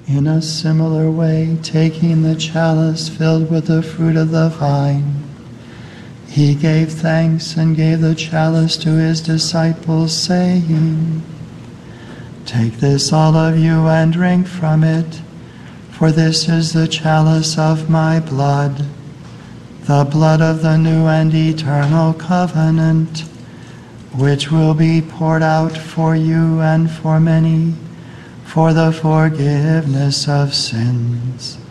In a similar way, taking the chalice filled with the fruit of the vine, he gave thanks and gave the chalice to his disciples, saying, "Take this, all of you, and drink from it, for this is the chalice of my blood, the blood of the new and eternal covenant, which will be poured out for you and for many, for the forgiveness of sins.